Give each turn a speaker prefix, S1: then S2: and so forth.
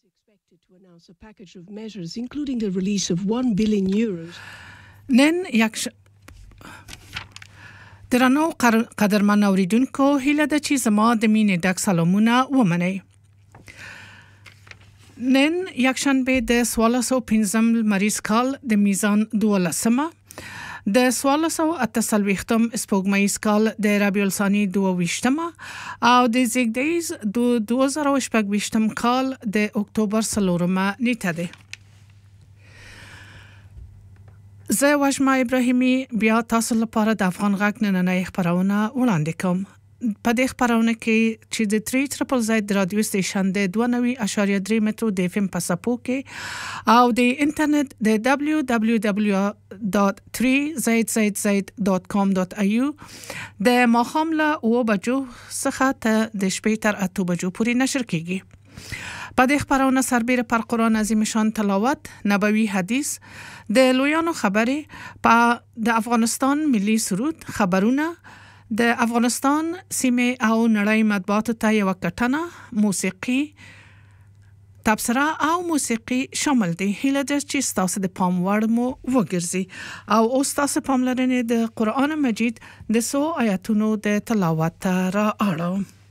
S1: expected to announce a package of measures including the release of 1 billion euros.
S2: نن درنو قدرمن اوریدونکو هیله ده چې زما د مینې ډک سلامونه ومنئ. نن یکشنبه د 1415 مریض کال د میزان 12مه د 1448 سپوږمیز کال د ربیع الثانی 22مه او د زیږدیز 2018 کال د اکتوبر 4مه نیټه ده. زه وشما ابراهیمی بیا تاسو لپاره د افغان غږ نننۍ خبرونه وړاندې کوم. په دې خبرونه کې چې د 3ZZZ رادیو سټیشن د 92.3 مترو د FM په سپو کې او د انټرنیټ د www.3zzz.com.au د ماښام له 9 بجو څخه ته د شپې تر 8 بجو پورې نشر کیږي. په دې خبرونه سربېره پر قرآن عظیم شان تلاوت، نبوي حدیث، د لویانو خبرې، په د افغانستان ملي سرود، خبرونه، د افغانستان سیمه او نړۍ مطبوعاتو ته یو کټنه، موسیقي، تبصره او موسیقي شامل دي. هیله ده چې تاسو د پام وړ مو وګرځي او اوس تاسو پاملرنه د قرآن مجید د 100 آیاتونو د تلاوت را اړوم.